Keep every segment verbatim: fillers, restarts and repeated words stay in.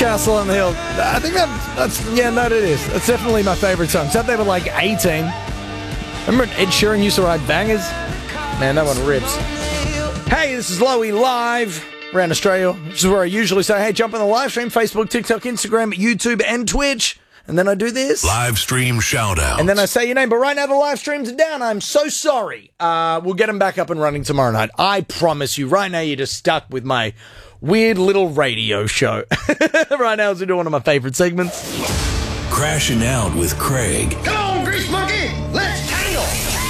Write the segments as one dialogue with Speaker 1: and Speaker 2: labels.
Speaker 1: Castle on the Hill. I think that, that's, yeah, no, it is. That's definitely my favourite song. Except they were like eighteen. Remember Ed Sheeran used to ride bangers? Man, that one rips. Hey, this is Lowy live around Australia, which is where I usually say, hey, jump on the live stream, Facebook, TikTok, Instagram, YouTube, and Twitch. And then I do this.
Speaker 2: Live stream shout out.
Speaker 1: And then I say your name. But right now the live streams are down. I'm so sorry. Uh, we'll get them back up and running tomorrow night. I promise you. Right now you're just stuck with my weird little radio show. Right now we're doing one of my favorite segments.
Speaker 2: Crashing Out with Craig.
Speaker 3: Come on, Grease Monkey. Let's tangle.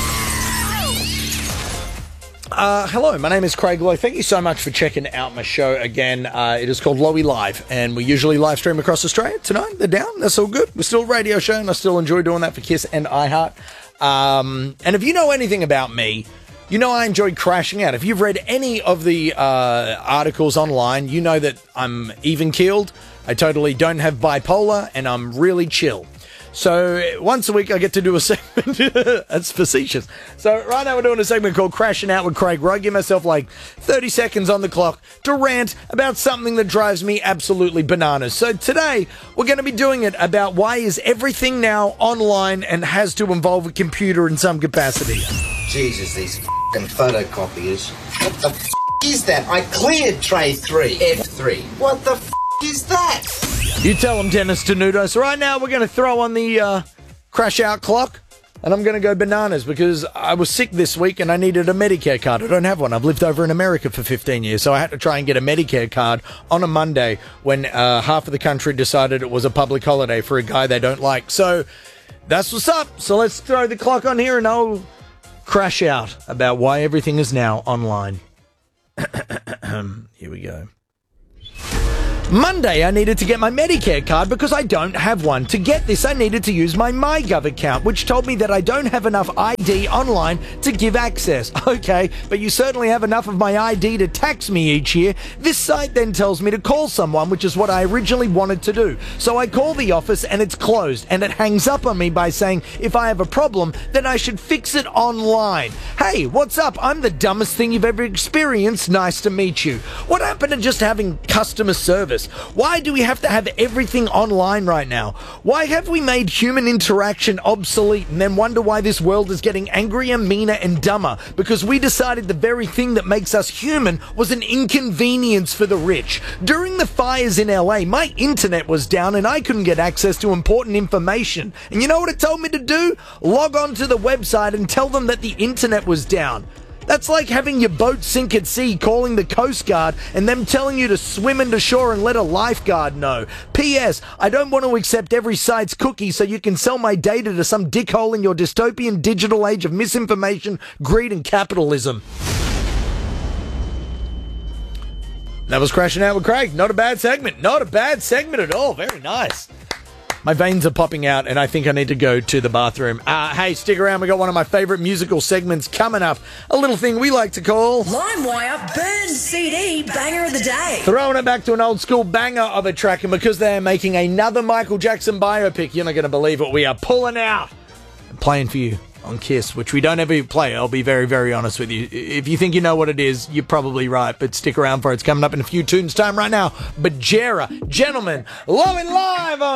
Speaker 1: Uh, hello, my name is Craig Lowe. Thank you so much for checking out my show again. Uh, it is called Lowy Live, and we usually live stream across Australia. Tonight, they're down. That's all good. We're still a radio show, and I still enjoy doing that for Kiss and iHeart. Um, and if you know anything about me, you know I enjoy crashing out. If you've read any of the uh, articles online, you know that I'm even-keeled. I totally don't have bipolar, and I'm really chill. So once a week I get to do a segment. That's facetious. So right now we're doing a segment called Crashing Out with Craig, where I give myself like thirty seconds on the clock to rant about something that drives me absolutely bananas. So today we're going to be doing it about why is everything now online and has to involve a computer in some capacity.
Speaker 3: Jesus, these f***ing photocopiers. What the f*** is that? I cleared tray three, F three. What the f*** is that?
Speaker 1: You tell them, Dennis Tenuto. So right now we're going to throw on the uh, crash out clock, and I'm going to go bananas because I was sick this week and I needed a Medicare card. I don't have one. I've lived over in America for fifteen years, so I had to try and get a Medicare card on a Monday when uh, half of the country decided it was a public holiday for a guy they don't like. So that's what's up. So let's throw the clock on here and I'll crash out about why everything is now online. Here we go. Monday, I needed to get my Medicare card because I don't have one. To get this, I needed to use my MyGov account, which told me that I don't have enough I D online to give access. Okay, but you certainly have enough of my I D to tax me each year. This site then tells me to call someone, which is what I originally wanted to do. So I call the office and it's closed, and it hangs up on me by saying if I have a problem, then I should fix it online. Hey, what's up? I'm the dumbest thing you've ever experienced. Nice to meet you. What happened to just having customer service? Why do we have to have everything online right now? Why have we made human interaction obsolete and then wonder why this world is getting angrier, meaner, and dumber? Because we decided the very thing that makes us human was an inconvenience for the rich. During the fires in L A, my internet was down and I couldn't get access to important information. And you know what it told me to do? Log on to the website and tell them that the internet was down. That's like having your boat sink at sea, calling the Coast Guard, and them telling you to swim into shore and let a lifeguard know. P S. I don't want to accept every site's cookie so you can sell my data to some dickhole in your dystopian digital age of misinformation, greed, and capitalism. That was Crashing Out with Craig. Not a bad segment. Not a bad segment at all. Very nice. My veins are popping out, and I think I need to go to the bathroom. Uh, hey, stick around. We got one of my favourite musical segments coming up. A little thing we like to call...
Speaker 4: LimeWire Burn C D Banger of the Day.
Speaker 1: Throwing it back to an old school banger of a track, and because they are making another Michael Jackson biopic, you're not going to believe what we are pulling out and playing for you on Kiss, which we don't ever play. I'll be very, very honest with you. If you think you know what it is, you're probably right, but stick around for it. It's coming up in a few tunes time right now. Bajera, gentlemen, Lowy Live on